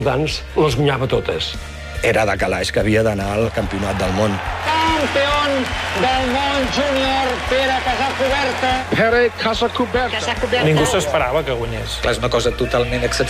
Doncs les guanyava totes. Era de calaix que havia d'anar al campionat del món. Campió del món júnior, Pere Casacuberta. Pere Casacuberta. Ningú s'esperava que guanyés. És una cosa totalment excepcional.